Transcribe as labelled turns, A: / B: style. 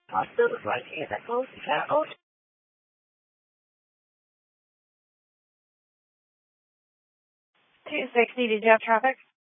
A: Hospital is writing at that close. Oh, 260, did you have traffic?